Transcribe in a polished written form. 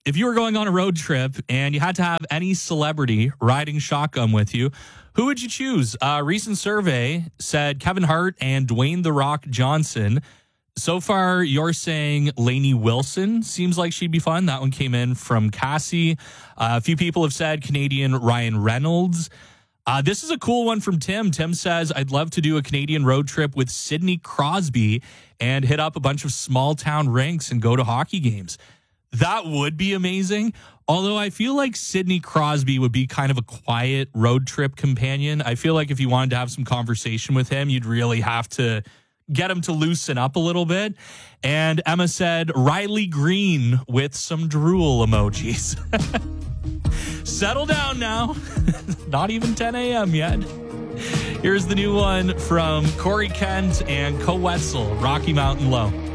if you were going on a road trip and you had to have any celebrity riding shotgun with you, who would you choose? A recent survey said Kevin Hart and Dwayne The Rock Johnson. So far, you're saying Lainey Wilson seems like she'd be fun. That one came in from Cassie. A few people have said Canadian Ryan Reynolds. This is a cool one from Tim. Tim says, I'd love to do a Canadian road trip with Sidney Crosby and hit up a bunch of small town rinks and go to hockey games. That would be amazing. Although I feel like Sidney Crosby would be kind of a quiet road trip companion. I feel like if you wanted to have some conversation with him, you'd really have to get him to loosen up a little bit. And Emma said Riley Green with some drool emojis. Settle down now. Not even 10 a.m. yet. Here's the new one from Corey Kent and Co Wetzel, Rocky Mountain Low.